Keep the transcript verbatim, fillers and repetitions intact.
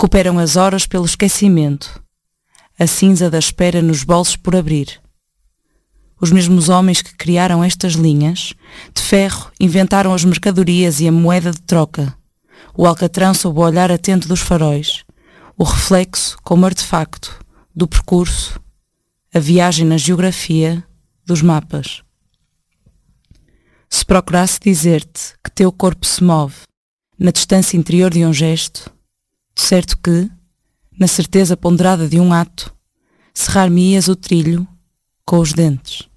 Cooperam as horas pelo esquecimento, a cinza da espera nos bolsos por abrir. Os mesmos homens que criaram estas linhas, de ferro, inventaram as mercadorias e a moeda de troca, o alcatrão sob o olhar atento dos faróis, o reflexo como artefacto do percurso, a viagem na geografia dos mapas. Se procurasse dizer-te que teu corpo se move na distância interior de um gesto, de certo que, na certeza ponderada de um ato, cerrar-me-ias o trilho com os dentes.